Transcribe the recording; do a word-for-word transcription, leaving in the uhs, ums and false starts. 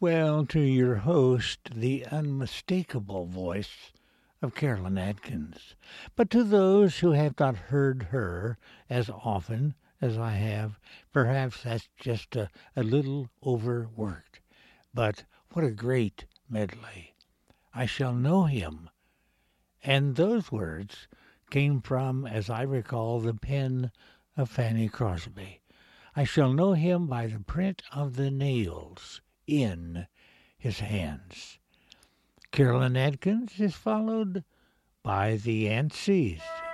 Well, to your host, the unmistakable voice of Carolyn Atkins. But to those who have not heard her as often as I have, perhaps that's just a, a little overworked. But what a great medley. I shall know him. And those words came from, as I recall, the pen of Fanny Crosby. I shall know him by the print of the nails in his hands. Carolyn Atkins is followed by the Aunt C's.